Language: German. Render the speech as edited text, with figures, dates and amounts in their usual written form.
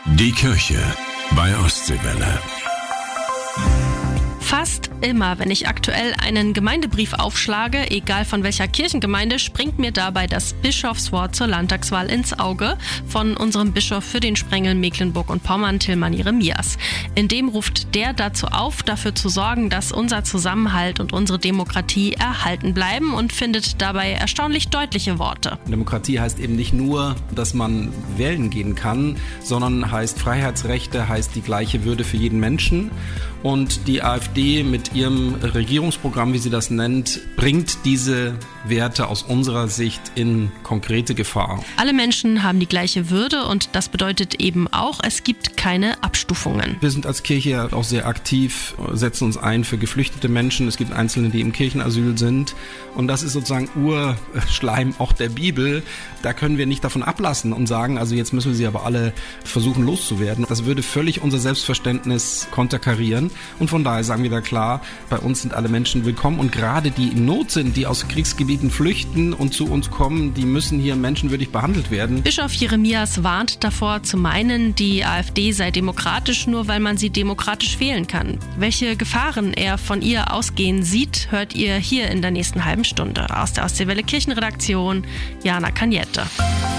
Die Kirche bei Ostseewelle. Fast immer, wenn ich aktuell einen Gemeindebrief aufschlage, egal von welcher Kirchengemeinde, springt mir dabei das Bischofswort zur Landtagswahl ins Auge von unserem Bischof für den Sprengel Mecklenburg und Pommern, Tilman Jeremias. In dem ruft der dazu auf, dafür zu sorgen, dass unser Zusammenhalt und unsere Demokratie erhalten bleiben, und findet dabei erstaunlich deutliche Worte. Demokratie heißt eben nicht nur, dass man wählen gehen kann, sondern heißt Freiheitsrechte, heißt die gleiche Würde für jeden Menschen. Und die AfD mit ihrem Regierungsprogramm, wie sie das nennt, bringt diese Werte aus unserer Sicht in konkrete Gefahr. Alle Menschen haben die gleiche Würde, und das bedeutet eben auch, es gibt keine Abstufungen. Wir sind als Kirche auch sehr aktiv, setzen uns ein für geflüchtete Menschen. Es gibt Einzelne, die im Kirchenasyl sind. Und das ist sozusagen Urschleim auch der Bibel. Da können wir nicht davon ablassen und sagen, also jetzt müssen wir sie aber alle versuchen loszuwerden. Das würde völlig unser Selbstverständnis konterkarieren. Und von daher sagen wir da klar, bei uns sind alle Menschen willkommen, und gerade die in Not sind, die aus Kriegsgebieten flüchten und zu uns kommen, die müssen hier menschenwürdig behandelt werden. Bischof Jeremias warnt davor, zu meinen, die AfD sei demokratisch, nur weil man sie demokratisch wählen kann. Welche Gefahren er von ihr ausgehen sieht, hört ihr hier in der nächsten halben Stunde. Aus der Ostseewelle Kirchenredaktion, Jana Kaniette.